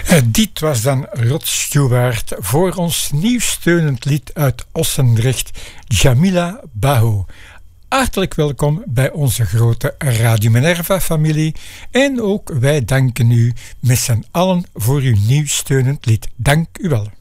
Dit was dan Rod Stewart voor ons nieuw steunend lied uit Ossendrecht, Jamila Baho. Hartelijk welkom bij onze grote Radio Minerva-familie en ook wij danken u met z'n allen voor uw nieuw steunend lied. Dank u wel.